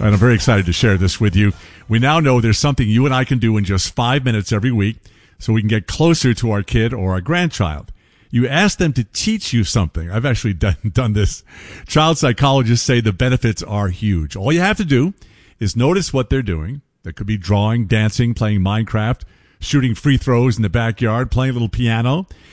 And I'm very excited to share this with you. We now know there's something you and I can do in just 5 minutes every week so we can get closer to our kid or our grandchild. You ask them to teach you something. I've actually done this. Child psychologists say the benefits are huge. All you have to do is notice what they're doing. That could be drawing, dancing, playing Minecraft, shooting free throws in the backyard, playing a little piano.